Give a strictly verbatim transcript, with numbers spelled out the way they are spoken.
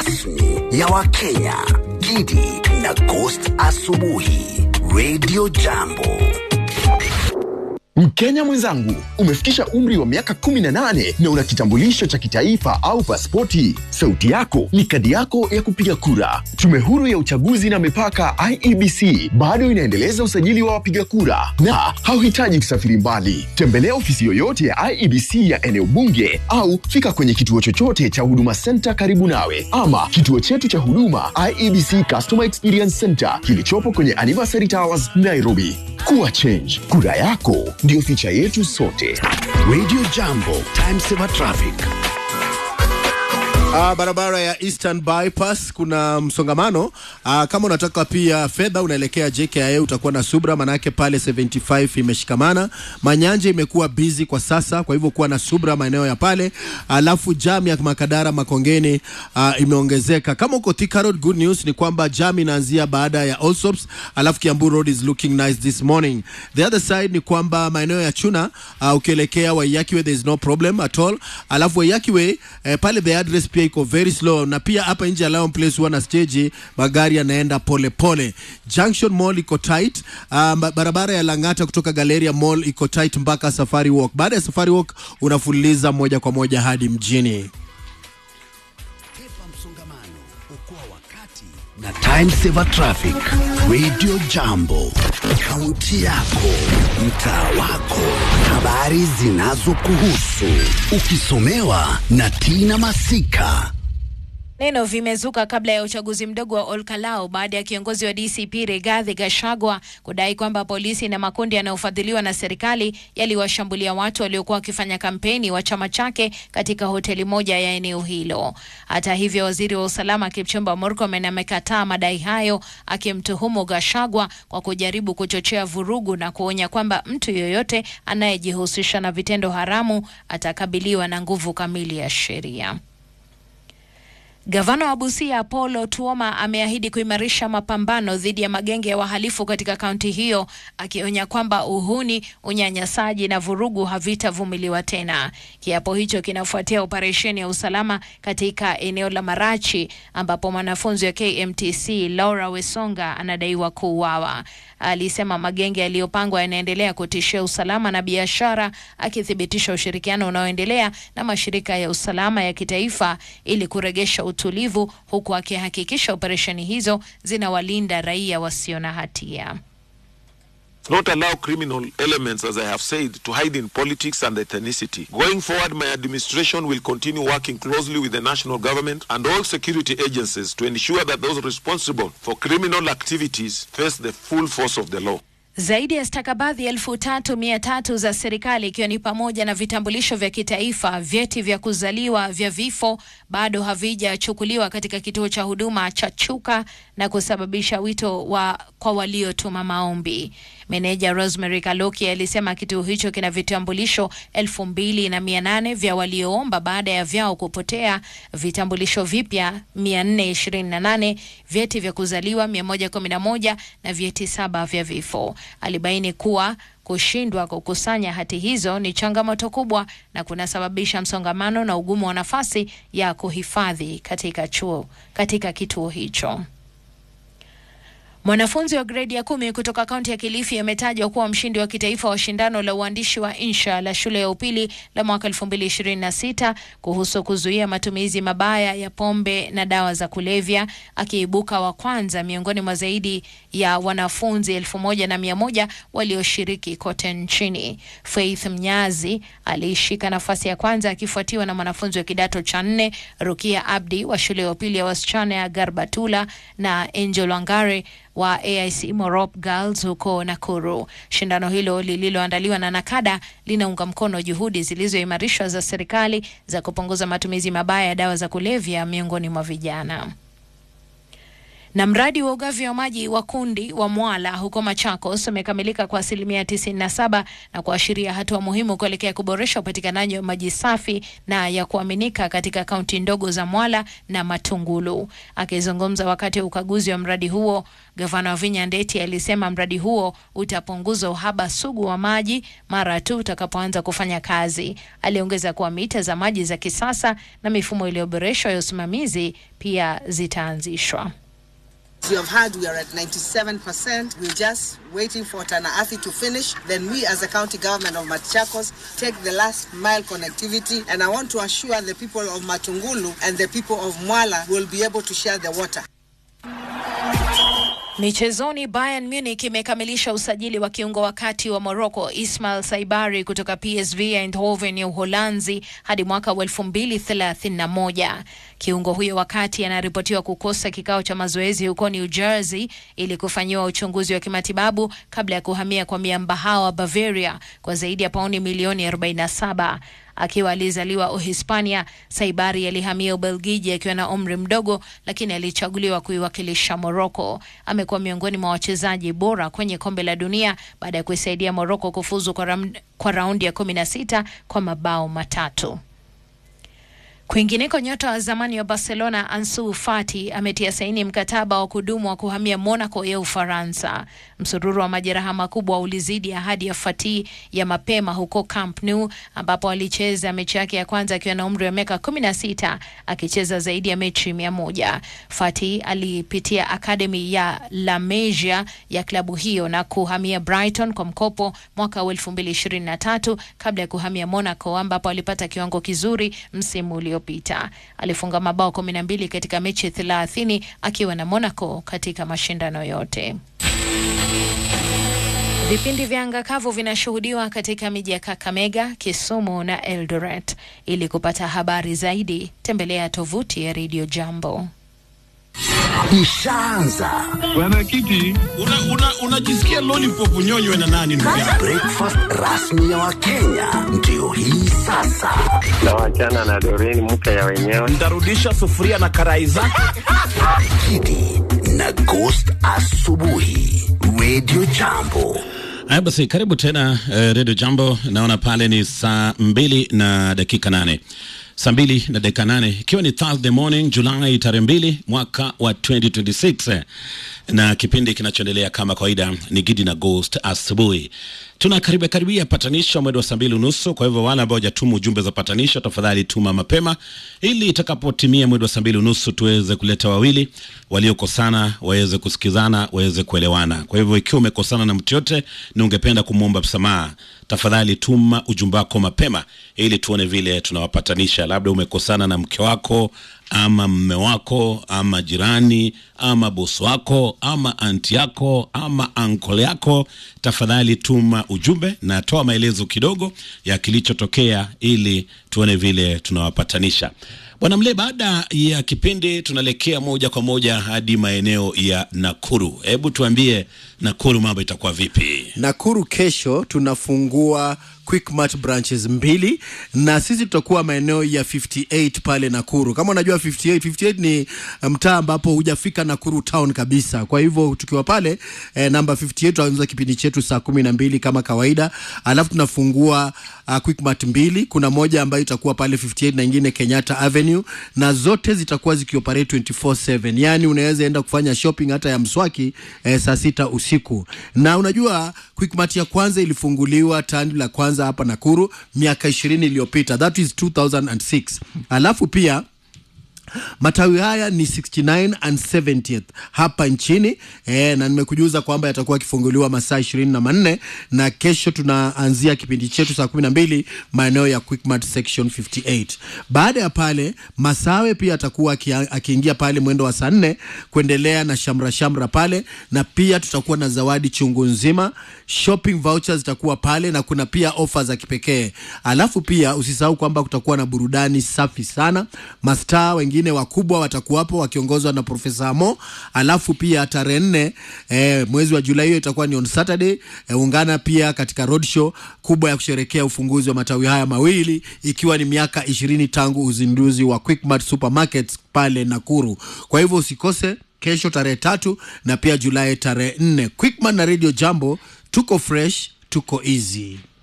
rasmi ya Wakenya. Gidi na Ghost asubuhi. Radio Jambo. Mkenya mwenzangu, umefikisha umri wa miaka kumi na nane na una kitambulisho cha kitaifa au pasipoti. Sauti yako ni kadi yako ya kupiga kura. Tume huru ya uchaguzi na mipaka I E B C bado inaendeleza usajili wa wapiga kura na hauhitaji kusafiri mbali. Tembelea ofisi yoyote ya I E B C ya eneo bunge au fika kwenye kituo chochote cha Huduma Center karibu nawe, ama kituo chetu cha huduma I E B C Customer Experience Center kilichopo kwenye Anniversary Towers, Nairobi. Kuwa change. Kura yako ndio ficha yetu sote. Radio Jambo, time saver traffic. Uh, barabara ya Eastern Bypass kuna msongamano. Uh, kama unataka pia fedha unaelekea J K I A utakuwa na subra, manake pale seventy-five imeshikamana. Manyanja imekuwa busy kwa sasa, kwa hivyo kuwa na subra maeneo ya pale. Alafu uh, jam ya Makadara Makongeni uh, imeongezeka. Kama uko Thika Road, good news ni kwamba jam inaanzia baada ya Allsops. Alafu Kiambu Road is looking nice this morning. The other side ni kwamba maeneo ya Chuna uh, ukielekea Waiyaki Way there is no problem at all. Alafu Waiyaki Way eh, pale the address pia iko very slow, na pia hapa nje Lion Place wana stage magari yanaenda pole pole. Junction Mall iko tight. Uh, barabara ya Langata kutoka Galleria Mall iko tight mpaka Safari Walk. Baada ya Safari Walk unafuliza moja kwa moja hadi mjini. Kepa msongamano, okoa wakati na time saver traffic. Radio Jambo, kaunti yako, mtaa wako, habari zinazokuhusu, ukisomewa na Tina Masika. Neno vimezuka kabla ya uchaguzi mdogo wa Olkalau baada ya kiongozi wa D C P Rigathi Gachagua kudai kwamba polisi na makundi yanayofadhiliwa na serikali yaliwashambulia watu waliokuwa wakifanya kampeni wa chama chake katika hoteli moja ya eneo hilo. Hata hivyo, waziri wa usalama Kipchumba Murkomen amekataa madai hayo, akimtuhumu Gachagua kwa kujaribu kuchochea vurugu na kuonya kwamba mtu yoyote anayejihusisha na vitendo haramu atakabiliwa na nguvu kamili ya sheria. Gavana wa Busia Apollo Tuoma ameahidi kuimarisha mapambano dhidi ya magenge ya wahalifu katika kaunti hiyo, akionya kwamba uhuni, unyanyasaji na vurugu havitavumiliwa tena. Kiapo hicho kinafuatia operesheni ya usalama katika eneo la Marachi ambapo mwanafunzi wa K M T C Laura Wesonga anadaiwa kuuawa. Alisema magenge yaliyopangwa yanaendelea kutishia usalama na biashara, akithibitisha ushirikiano unaoendelea na mashirika ya usalama ya kitaifa ili kuregesha utulivu, huku akihakikisha operesheni hizo zinawalinda raia wasio na hatia. Not allow criminal elements, as I have said, to hide in politics and ethnicity. Going forward, my administration will continue working closely with the national government and all security agencies to ensure that those responsible for criminal activities face the full force of the law. Zaidi ya stakabadhi elfu tatu mia tatu za serikali, ikiwa ni pamoja na vitambulisho vya kitaifa, vyeti vya kuzaliwa, vya vifo, bado havijachukuliwa katika kituo cha huduma cha Chuka na kusababisha wito wa kwa waliotuma maombi. Meneja Rosemary Kaloki alisema kituo hicho kina vitambulisho elfu mbili na mia nane vya walioomba baada ya vyao kupotea, vitambulisho vipya mia nne ishirini na nane, vyeti vya kuzaliwa mia moja kumi na moja na vyeti saba vya vifo. Alibaini kuwa kushindwa kukusanya hati hizo ni changamoto kubwa na kunasababisha msongamano na ugumu wa nafasi ya kuhifadhi katika chuo katika kituo hicho. Mwanafunzi wa grade ya kumi kutoka kaunti ya Kilifi ametajwa kuwa mshindi wa kitaifa wa shindano la uandishi wa insha la shule ya upili la mwaka elfu mbili ishirini na sita kuhusu kuzuia matumizi mabaya ya pombe na dawa za kulevya, akiibuka wa kwanza miongoni mwa zaidi ya wanafunzi elfu moja na mia moja walioshiriki kote nchini. Faith Mnyazi alishika nafasi ya kwanza, akifuatiwa na mwanafunzi wa kidato cha nne Rukia Abdi wa shule ya upili ya wasichana ya Garbatula na Angel Wangare wa A I C Morop Girls huko Nakuru. Shindano hilo lililoandaliwa na Nakada linaunga mkono juhudi zilizoimarishwa za serikali za kupunguza matumizi mabaya ya dawa za kulevya miongoni mwa vijana. Na mradi wa ugavi wa maji wa kundi wa Mwala huko Machakos umekamilika kwa asilimia tisini na saba na kuashiria hatua muhimu kuelekea kuboresha upatikanaji wa maji safi na ya kuaminika katika kaunti ndogo za Mwala na Matungulu. Akizungumza wakati wa ukaguzi wa mradi huo, Gavana Wavinya Ndeti alisema mradi huo utapunguza uhaba sugu wa maji mara tu utakapoanza kufanya kazi. Aliongeza kuwa mita za maji za kisasa na mifumo iliyoboreshwa ya usimamizi pia zitaanzishwa. You have heard we are at ninety-seven percent. We're just waiting for Tana Athi to finish. Then we as a county government of Machakos take the last mile connectivity. And I want to assure the people of Matungulu and the people of Mwala will be able to share the water. Michezoni, Bayern Munich imekamilisha usajili wa kiungo wa kati wa Morocco Ismail Saibari kutoka P S V Eindhoven ya Uholanzi hadi mwaka wa elfu mbili thelathini na moja. Kiungo huyo wa kati anaripotiwa kukosa kikao cha mazoezi huko New Jersey ili kufanyiwa uchunguzi wa kimatibabu kabla ya kuhamia kwa miamba hao wa Bavaria kwa zaidi ya pauni milioni arobaini na saba. Akiwa alizaliwa Uhispania, Saibari alihamia Ubelgiji akiwa na umri mdogo, lakini alichaguliwa kuiwakilisha Morocco. Amekuwa miongoni mwa wachezaji bora kwenye kombe la dunia baada ya kuisaidia Morocco kufuzu kwa, ram, kwa raundi ya kumi na sita kwa mabao matatu. Kwingineko, nyota wa zamani wa Barcelona Ansu Fati ametia saini mkataba wa kudumu wa kuhamia Monaco ya Ufaransa. Msururu wa majeraha makubwa ulizidi ahadi ya Fati ya mapema huko Camp Nou, ambapo alicheza mechi yake ya kwanza akiwa na umri wa miaka kumi na sita, akicheza zaidi ya mechi mia moja. Fati alipitia akademi ya La Masia ya klabu hiyo na kuhamia Brighton kwa mkopo mwaka wa elfu mbili ishirini na tatu kabla ya kuhamia Monaco, ambapo alipata kiwango kizuri msimu uliopita. Alifunga mabao kumi na mbili katika mechi thelathini akiwa na Monaco katika mashindano yote. Vipindi vya anga kavu vinashuhudiwa katika miji ya Kakamega, Kisumu na Eldoret. Ili kupata habari zaidi, tembelea tovuti ya Radio Jambo. Ishaanza Bwana Kiti, unajisikia una, una lollipop unyonywe na nani ndugu yangu? Breakfast rasmi ya Wakenya ndio hii sasa. Na wachana na Doreen mke ya wenyewe. Nitarudisha sufuria na karai zake. Kiti na Ghost asubuhi. Radio Jambo. Haya basi, karibu tena uh, Radio Jambo. Naona pale ni saa mbili na dakika nane. Saa mbili na dakika nane, ikiwa ni Thursday morning, Julai tarehe mbili mwaka wa twenty twenty-six, na kipindi kinachoendelea kama kawaida ni Gidi na Ghost asubuhi. Tuna karibia karibia patanisho mwendo wa saa mbili unusu. Kwa hivyo wale ambao hawajatuma ujumbe za patanisho, tafadhali tuma mapema ili itakapotimia mwendo wa saa mbili unusu tuweze kuleta wawili waliokosana waweze kusikizana, waweze kuelewana. Kwa hivyo ikiwa umekosana na mtu yote na ungependa kumuomba msamaha, tafadhali tuma ujumbe wako mapema ili tuone vile tunawapatanisha. Labda umekosana na mke wako ama mume wako ama jirani ama boss wako ama aunti yako ama uncle yako, tafadhali tuma ujumbe na toa maelezo kidogo ya kilichotokea ili tuone vile tunawapatanisha. Bwana Mle, baada ya kipindi tunalekea moja kwa moja hadi maeneo ya Nakuru. Hebu tuambie Nakuru mambo itakuwa vipi? Nakuru kesho tunafungua Quickmart branches mbili na sisi tutakuwa maeneo ya fifty-eight pale Nakuru. Kama unajua fifty-eight, fifty-eight ni mtaa ambapo hujafika Nakuru town kabisa. Kwa hivyo tukiwa pale eh, namba fifty-eight tutaanza kipindi chetu saa kumi na mbili kama kawaida. Alafu tunafungua uh, Quickmart mbili. Kuna moja ambayo itakuwa pale fifty-eight na nyingine Kenyatta Avenue, na zote zitakuwa zikioperate twenty-four seven. Yaani unaweza enda kufanya shopping hata ya mswaki eh, saa sita usiku. Na unajua Quickmart ya kwanza ilifunguliwa tandi la kwanza hapa Nakuru miaka ishirini iliyopita. That is two thousand six. Alafu pia matawi haya ni sixty-nine and seventieth hapa nchini eh, na nimekujuza kwamba yatakuwa kifunguliwa masaa ishirini na manne, na kesho tunaanzia kipindi chetu saa kumi na mbili maeneo ya Quickmart section fifty-eight. Baada ya pale Masawe pia atakuwa akiingia pale mwendo wa saa nne kuendelea na shamra shamra pale, na pia tutakuwa na zawadi chungu nzima. Shopping vouchers zitakuwa pale na kuna pia offers za kipekee. Alafu pia usisahau kwamba kutakuwa na burudani safi sana. Mastaa wengine wakubwa watakuwapo wakiongozwa na Profesa Amo. Alafu pia tarehe nne eh, mwezi wa Julai hiyo itakuwa ni on Saturday. Eh, ungana pia katika roadshow kubwa ya kusherekea ufunguzi wa matawi haya mawili, ikiwa ni miaka ishirini tangu uzinduzi wa Quickmart Supermarkets pale Nakuru. Kwa hivyo usikose, kesho tarehe tatu na pia Julai tarehe nne. Quickman na Radio Jambo, tuko fresh, tuko easy.